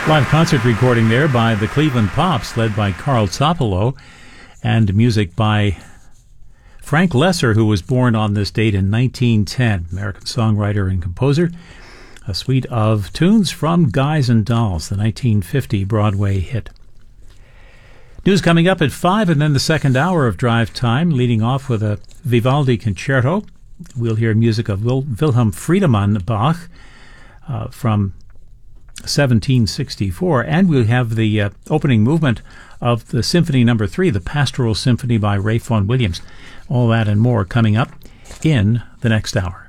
Live concert recording there by the Cleveland Pops, led by Carl Zoppolo, and music by Frank Lesser, who was born on this date in 1910, American songwriter and composer. A suite of tunes from Guys and Dolls, the 1950 Broadway hit. News coming up at 5, and then the second hour of Drive Time, leading off with a Vivaldi concerto. We'll hear music of Wilhelm Friedemann Bach from 1764, and we'll have the opening movement of the Symphony No. 3, the Pastoral Symphony by Ray Vaughan Williams. All that and more coming up in the next hour.